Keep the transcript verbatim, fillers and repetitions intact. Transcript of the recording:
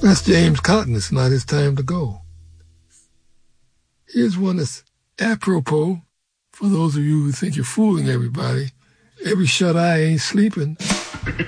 That's James Cotton. It's not his time to go. Here's one that's apropos for those of you who think you're fooling everybody. Every shut eye ain't sleeping.